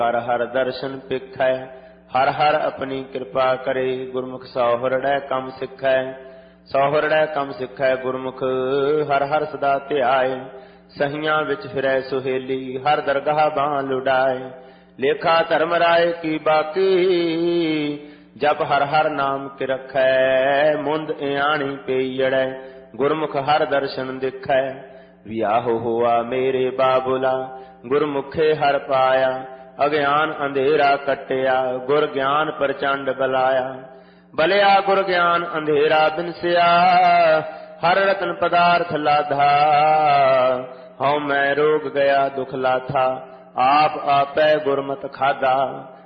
हर हर दर्शन पिखै, हर हर अपनी कृपा करे। गुरमुख सौहरड़ै कम सिखै, सौहरड़ै कम सिखै। गुरमुख हर हर सदा ध्याए, सहियां विच फिरै सुहेली। हर दरगाह बां लुटाए, लेखा धर्म राय की बाकी। जप हर हर नाम के रखै, मुंद इयाणी पेयड़ै। गुरमुख हर दर्शन दिखै, वियाहो हुआ मेरे बाबुला। गुरमुखे हर पाया, अज्ञान अंधेरा कटिया। गुर ज्ञान प्रचंड बलाया, बलिया गुर ज्ञान अंधेरा बिनसिया। हर रतन पदार्थ लाधा, हऊँ मैं रोग गया दुख लाथा। आप आपै गुरमत खाधा,